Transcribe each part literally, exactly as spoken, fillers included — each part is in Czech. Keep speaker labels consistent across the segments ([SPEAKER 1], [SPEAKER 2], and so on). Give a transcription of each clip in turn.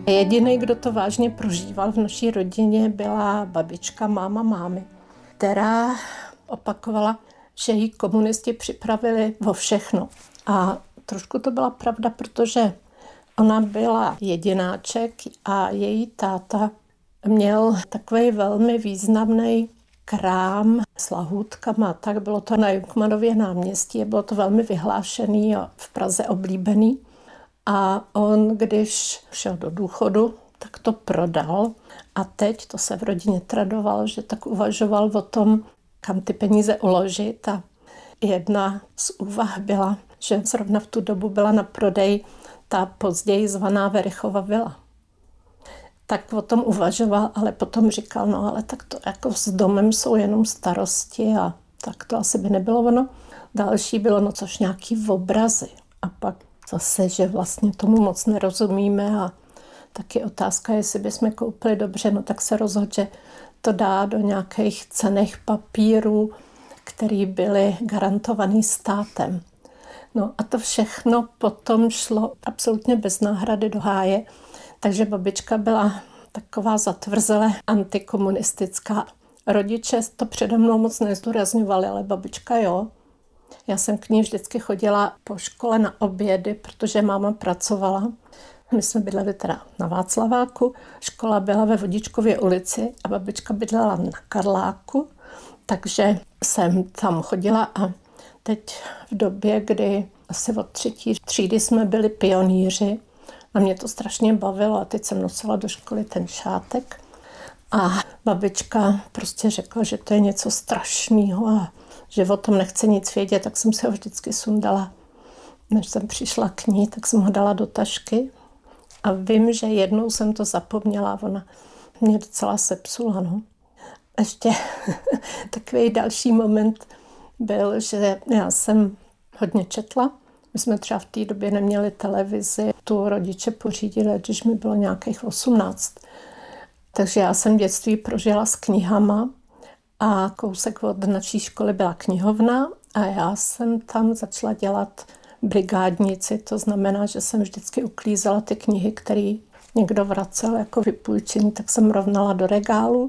[SPEAKER 1] Jediný, kdo to vážně prožíval v naší rodině, byla babička, máma mámy, která opakovala, že jí komunisti připravili o všechno. A trošku to byla pravda, protože ona byla jedináček a její táta měl takový velmi významný krám s lahůdkama. Tak bylo to na Junkmanově náměstí, bylo to velmi vyhlášený a v Praze oblíbený. A on, když šel do důchodu, tak to prodal. A teď to se v rodině tradovalo, že tak uvažoval o tom, kam ty peníze uložit. A jedna z úvah byla, že zrovna v tu dobu byla na prodej ta později zvaná Verichova vila. Tak o tom uvažoval, ale potom říkal, no ale tak to jako s domem jsou jenom starosti a tak to asi by nebylo ono. Další bylo, no což nějaký obrazy. A pak zase, že vlastně tomu moc nerozumíme a taky otázka, jestli bychom koupili dobře, no tak se rozhodl, že to dá do nějakých cenných papírů, které byly garantovaný státem. No a to všechno potom šlo absolutně bez náhrady do háje, takže babička byla taková zatvrzele antikomunistická. Rodiče to přede mnou moc nezdůrazňovali, ale babička jo. Já jsem k ní vždycky chodila po škole na obědy, protože máma pracovala. My jsme bydleli teda na Václaváku, škola byla ve Vodičkově ulici a babička bydlela na Karláku, takže jsem tam chodila a teď v době, kdy asi od třetí třídy jsme byli pionýři a mě to strašně bavilo a teď jsem nosila do školy ten šátek a babička prostě řekla, že to je něco strašného a že o tom nechce nic vědět, tak jsem si ho vždycky sundala. Než jsem přišla k ní, tak jsem ho dala do tašky a vím, že jednou jsem to zapomněla, ona mě docela sepsula. No. Ještě takový další moment byl, že já jsem hodně četla. My jsme třeba v té době neměli televizi, tu rodiče pořídili, když mi bylo nějakých osmnáct. Takže já jsem dětství prožila s knihama a kousek od naší školy byla knihovna a já jsem tam začala dělat brigádnici. To znamená, že jsem vždycky uklízela ty knihy, které někdo vracel jako vypůjčení, tak jsem rovnala do regálu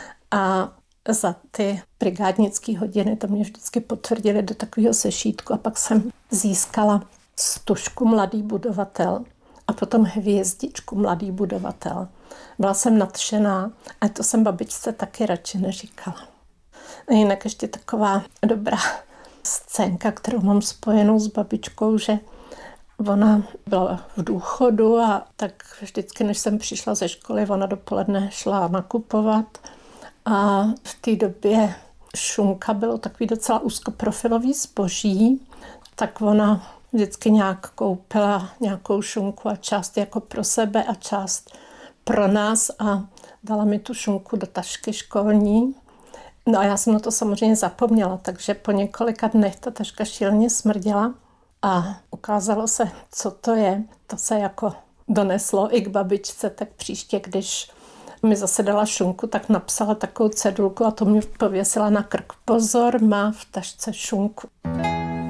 [SPEAKER 1] a za ty brigádnické hodiny to mě vždycky potvrdili do takového sešítku a pak jsem získala stužku Mladý budovatel a potom hvězdičku Mladý budovatel. Byla jsem nadšená a to jsem babičce taky radši neříkala. A jinak ještě taková dobrá scénka, kterou mám spojenou s babičkou, že ona byla v důchodu a tak vždycky, než jsem přišla ze školy, ona dopoledne šla nakupovat a v té době šunka bylo takový docela úzkoprofilový zboží, tak ona vždycky nějak koupila nějakou šunku a část jako pro sebe a část pro nás a dala mi tu šunku do tašky školní. No a já jsem na to samozřejmě zapomněla, takže po několika dnech ta taška šíleně smrděla a ukázalo se, co to je. To se jako doneslo i k babičce, tak příště, když mi zase dala šunku, tak napsala takovou cedulku a to mi pověsila na krk. Pozor, má v tašce šunku.